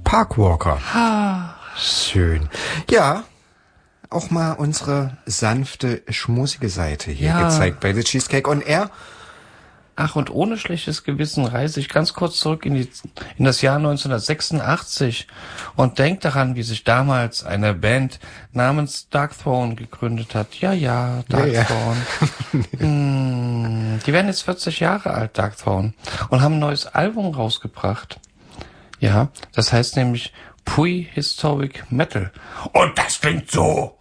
Parkwalker. Ha. Schön. Ja, auch mal unsere sanfte, schmusige Seite hier gezeigt bei The Cheesecake on Air. Ach, und ohne schlechtes Gewissen reise ich ganz kurz zurück in das Jahr 1986 und denk daran, wie sich damals eine Band namens Darkthrone gegründet hat. Ja, Darkthrone. Die werden jetzt 40 Jahre alt, Darkthrone, und haben ein neues Album rausgebracht. Ja, das heißt nämlich Prehistoric Metal. Und das klingt so.